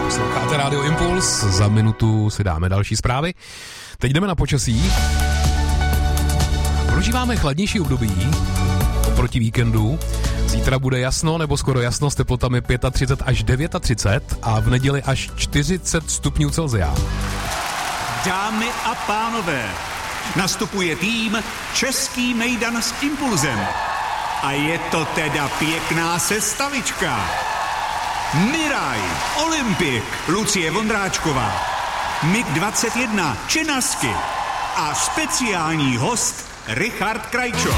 Posloucháte Radio Impuls, za minutu si dáme další zprávy. Teď jdeme na počasí. Prožíváme chladnější období oproti víkendu. Zítra bude jasno nebo skoro jasno s teplotami 35 až 39 a v neděli až 40 stupňů Celsia. Dámy a pánové, nastupuje tým Český mejdan s Impulzem. A je to teda pěkná sestavička. Miraj, Olympik, Lucie Vondráčková, MiG-21, Činasky a speciální host Richard Krajčo.